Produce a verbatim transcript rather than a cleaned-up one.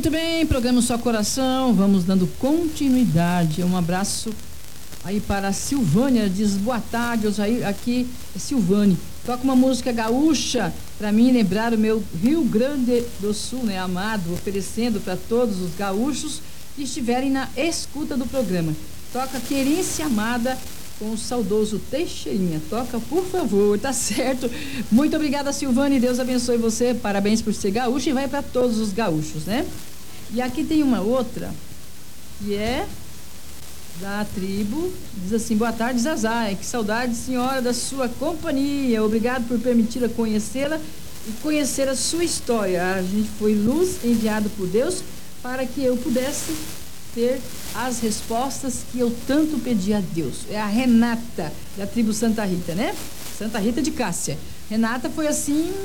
Muito bem, programa Só Coração, vamos dando continuidade. Um abraço aí para a Silvânia, diz boa tarde, eu saí aqui, é Silvane. Toca uma música gaúcha para mim lembrar o meu Rio Grande do Sul, né, amado, oferecendo para todos os gaúchos que estiverem na escuta do programa. Toca Querência Amada com o saudoso Teixeirinha. Toca, por favor, tá certo? Muito obrigada, Silvane, Deus abençoe você, parabéns por ser gaúcho e vai para todos os gaúchos, né? E aqui tem uma outra que é da tribo, diz assim: boa tarde, Zazá, que saudade, senhora, da sua companhia, obrigado por permitir a conhecê-la e conhecer a sua história. A gente foi luz enviada por Deus para que eu pudesse ter as respostas que eu tanto pedi a Deus. É a Renata, da tribo Santa Rita, né? Santa Rita de Cássia. Renata foi assim